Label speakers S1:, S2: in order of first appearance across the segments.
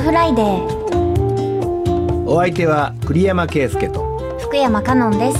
S1: フライデー。
S2: お相手は栗山圭介と
S1: 福山香音です。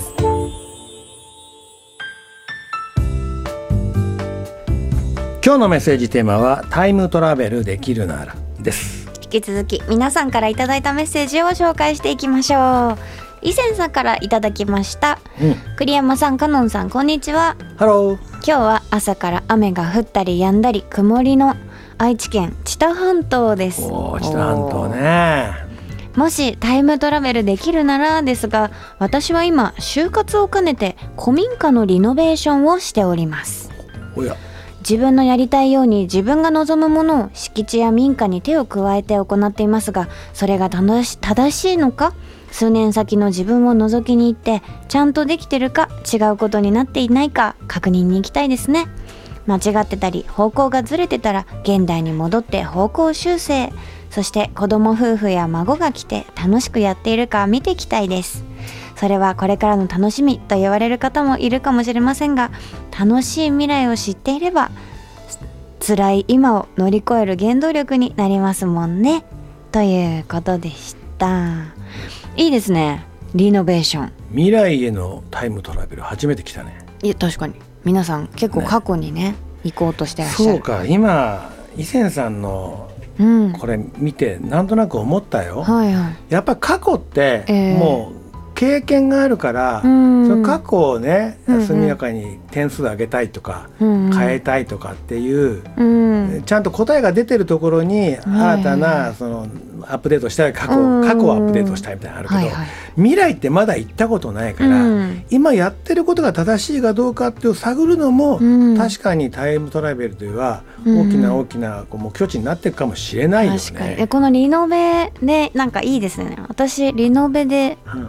S2: 今日のメッセージテーマはタイムトラベルできるならです。
S1: 引き続き皆さんからいただいたメッセージを紹介していきましょう。以前さんからいただきました、栗山さん、香音さん、こんにちは。
S2: ハロー。
S1: 今日は朝から雨が降ったり止んだり曇りの愛知県知多半島です。
S2: 知多半島ね。
S1: もしタイムトラベルできるならですが、私は今就活を兼ねて古民家のリノベーションをしております。
S2: おや。
S1: 自分のやりたいように自分が望むものを敷地や民家に手を加えて行っていますが、それが正しいのか、数年先の自分を覗きに行ってちゃんとできてるか、違うことになっていないか確認に行きたいですね。間違ってたり方向がずれてたら現代に戻って方向修正、そして子供夫婦や孫が来て楽しくやっているか見ていきたいです。それはこれからの楽しみと言われる方もいるかもしれませんが、楽しい未来を知っていれば辛い今を乗り越える原動力になりますもんね、ということでした。いいですね、リノベーション。
S2: 未来へのタイムトラベル初めて来たね。
S1: いや確かに皆さん結構過去にね行こうとしてらっしゃる。
S2: そうか、今伊勢さんのこれ見てなんとなく思ったよ、やっぱ過去って、もう経験があるから、その過去をね、速やかに点数上げたいとか、変えたいとかっていう、ちゃんと答えが出てるところに新たなそのアップデートしたい、過去をアップデートしたいみたいなのあるけど、未来ってまだ行ったことないから、今やってることが正しいかどうかっていう探るのも、確かにタイムトラベルというのは大きな目標値になっていくかもしれないよね。
S1: 確かに。このリノベでなんかいいですね。私リノベで